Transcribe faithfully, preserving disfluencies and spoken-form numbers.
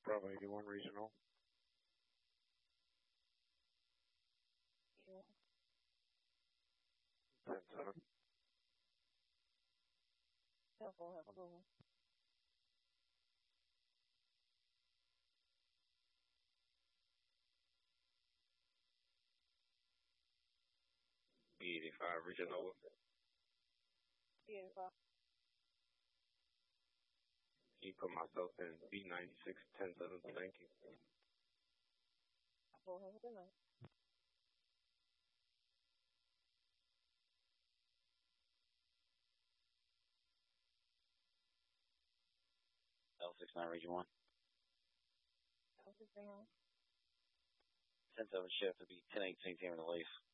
Bravo eighty-one Regional. Yeah. ten seven. Helpful, helpful. B eighty-five Regional. B eighty-five. You put myself in B ninety-six ten seven. Thank you. Well, have a good night. L sixty-nine Region one. L sixty-nine. ten seven shift would be ten eighteen in release.